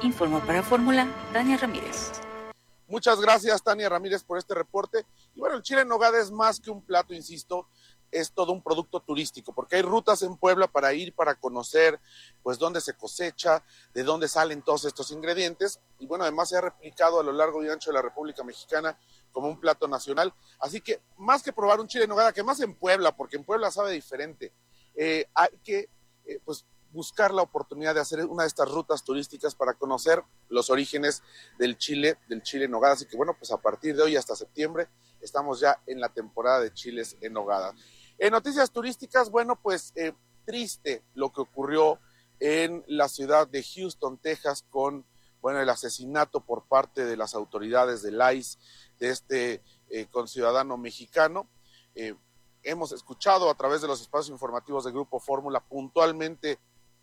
Informó para Fórmula Tania Ramírez. Muchas gracias, Tania Ramírez, por este reporte. Y bueno, el chile en nogada es más que un plato, insisto, es todo un producto turístico, porque hay rutas en Puebla para ir, para conocer, pues, dónde se cosecha, de dónde salen todos estos ingredientes, y bueno, además se ha replicado a lo largo y ancho de la República Mexicana como un plato nacional. Así que, más que probar un chile en nogada, que más en Puebla, porque en Puebla sabe diferente, hay que, pues, buscar la oportunidad de hacer una de estas rutas turísticas para conocer los orígenes del chile en nogada. Así que bueno, pues a partir de hoy hasta septiembre estamos ya en la temporada de chiles en nogada. En noticias turísticas, bueno, pues triste lo que ocurrió en la ciudad de Houston, Texas, con, bueno, el asesinato por parte de las autoridades del ICE de este conciudadano mexicano. Hemos escuchado a través de los espacios informativos de Grupo Fórmula puntualmente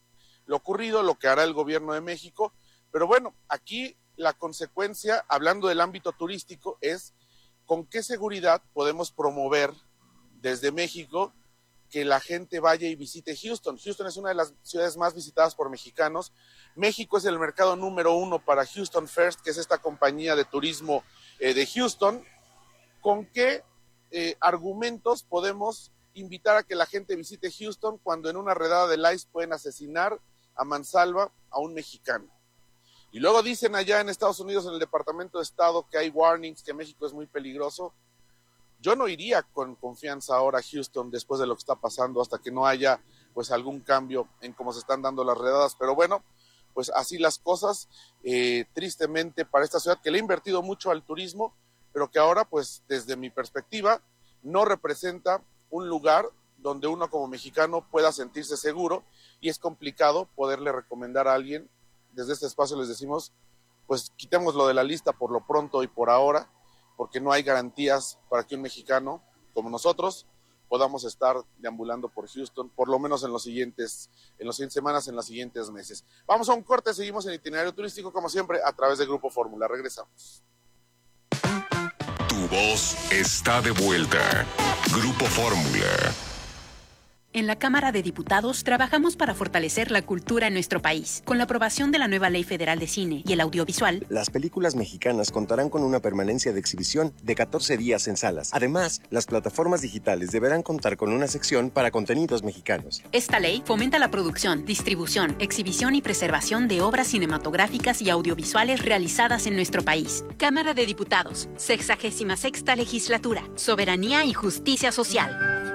lo ocurrido, lo que hará el gobierno de México, pero bueno, aquí la consecuencia, hablando del ámbito turístico, es con qué seguridad podemos promover desde México que la gente vaya y visite Houston. Houston es una de las ciudades más visitadas por mexicanos. México es el mercado número 1 para Houston First, que es esta compañía de turismo de Houston. ¿Con qué argumentos podemos invitar a que la gente visite Houston cuando en una redada del ICE pueden asesinar a mansalva a un mexicano? Y luego dicen allá en Estados Unidos, en el Departamento de Estado, que hay warnings, que México es muy peligroso. Yo no iría con confianza ahora a Houston después de lo que está pasando, hasta que no haya pues algún cambio en cómo se están dando las redadas. Pero bueno, pues así las cosas, tristemente para esta ciudad que le ha invertido mucho al turismo, pero que ahora pues desde mi perspectiva no representa un lugar donde uno como mexicano pueda sentirse seguro, y es complicado poderle recomendar a alguien. Desde este espacio les decimos, pues quitémoslo de la lista por lo pronto y por ahora, porque no hay garantías para que un mexicano como nosotros podamos estar deambulando por Houston, por lo menos en las siguientes semanas, en los siguientes meses. Vamos a un corte, seguimos en Itinerario Turístico, como siempre, a través de Grupo Fórmula. Regresamos. Tu voz está de vuelta. Grupo Fórmula. En la Cámara de Diputados trabajamos para fortalecer la cultura en nuestro país. Con la aprobación de la nueva Ley Federal de Cine y el Audiovisual, las películas mexicanas contarán con una permanencia de exhibición de 14 días en salas. Además, las plataformas digitales deberán contar con una sección para contenidos mexicanos. Esta ley fomenta la producción, distribución, exhibición y preservación de obras cinematográficas y audiovisuales realizadas en nuestro país. Cámara de Diputados, 66ª Legislatura, Soberanía y Justicia Social.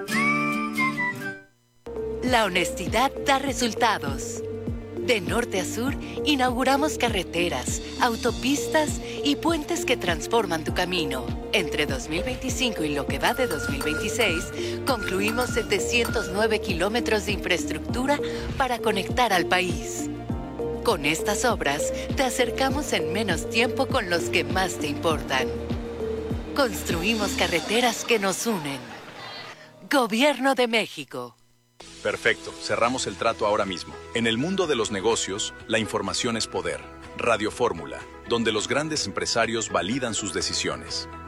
La honestidad da resultados. De norte a sur, inauguramos carreteras, autopistas y puentes que transforman tu camino. Entre 2025 y lo que va de 2026, concluimos 709 kilómetros de infraestructura para conectar al país. Con estas obras, te acercamos en menos tiempo con los que más te importan. Construimos carreteras que nos unen. Gobierno de México. Perfecto, cerramos el trato ahora mismo. En el mundo de los negocios, la información es poder. Radio Fórmula, donde los grandes empresarios validan sus decisiones.